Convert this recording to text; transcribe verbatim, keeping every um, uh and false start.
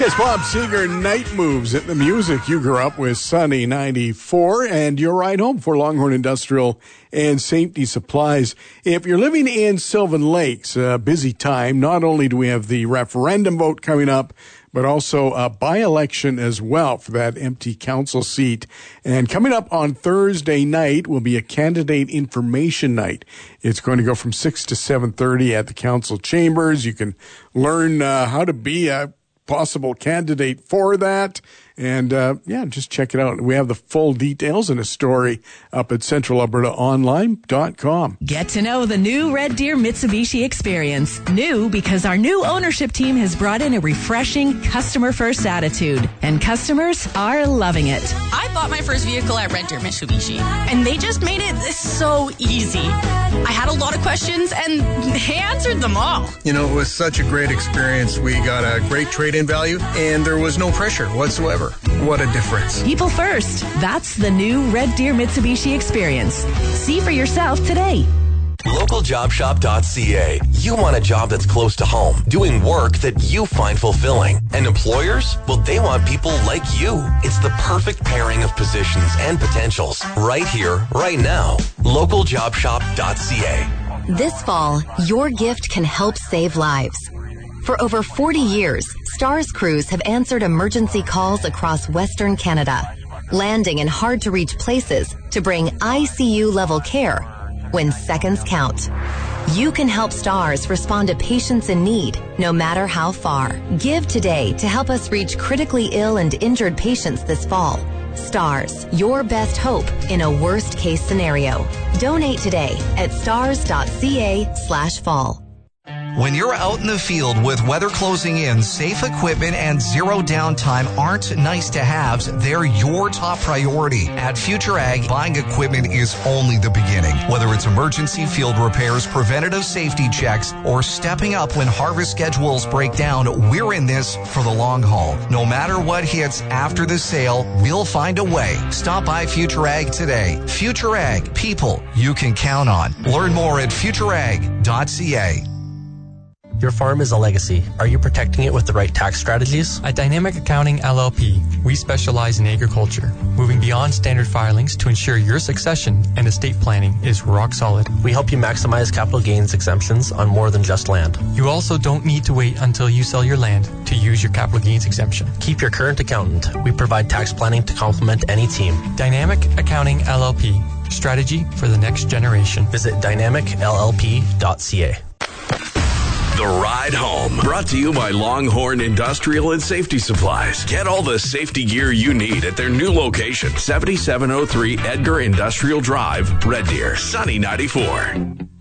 It's Bob Seger, Night Moves at the music you grew up with, Sunny ninety-four, and your ride home for Longhorn Industrial and Safety Supplies. If you're living in Sylvan Lakes, a busy time, not only do we have the referendum vote coming up, but also a by-election as well for that empty council seat. And coming up on Thursday night will be a candidate information night. It's going to go from six to seven thirty at the council chambers. You can learn uh, how to be a possible candidate for that. And, uh, yeah, just check it out. We have the full details in a story up at central alberta online dot com. Get to know the new Red Deer Mitsubishi experience. New because our new ownership team has brought in a refreshing customer-first attitude. And customers are loving it. I bought my first vehicle at Red Deer Mitsubishi, and they just made it so easy. I had a lot of questions, and they answered them all. You know, it was such a great experience. We got a great trade-in value, and there was no pressure whatsoever. What a difference. People first. That's the new Red Deer Mitsubishi experience. See for yourself today. local job shop dot c a. You want a job that's close to home, doing work that you find fulfilling. And employers? Well, they want people like you. It's the perfect pairing of positions and potentials right here, right now. local job shop dot c a. This fall, your gift can help save lives. For over forty years, STARS crews have answered emergency calls across Western Canada, landing in hard-to-reach places to bring I C U-level care when seconds count. You can help STARS respond to patients in need, no matter how far. Give today to help us reach critically ill and injured patients this fall. STARS, your best hope in a worst-case scenario. Donate today at stars dot c a slash fall. When you're out in the field with weather closing in, safe equipment and zero downtime aren't nice to haves, they're your top priority. At Future Ag, buying equipment is only the beginning. Whether it's emergency field repairs, preventative safety checks, or stepping up when harvest schedules break down, we're in this for the long haul. No matter what hits after the sale, we'll find a way. Stop by Future Ag today. Future Ag, people you can count on. Learn more at future ag dot c a. Your farm is a legacy. Are you protecting it with the right tax strategies? At Dynamic Accounting L L P, we specialize in agriculture, moving beyond standard filings to ensure your succession and estate planning is rock solid. We help you maximize capital gains exemptions on more than just land. You also don't need to wait until you sell your land to use your capital gains exemption. Keep your current accountant. We provide tax planning to complement any team. Dynamic Accounting L L P, strategy for the next generation. Visit dynamic l l p dot c a. The Ride Home, brought to you by Longhorn Industrial and Safety Supplies. Get all the safety gear you need at their new location, seventy-seven oh three Edgar Industrial Drive, Red Deer, Sunny ninety-four.